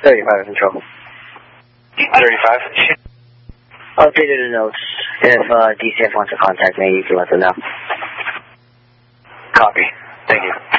35 control. 35? Updated the notes. If DCF wants to contact me, you can let them know. Copy. Thank you.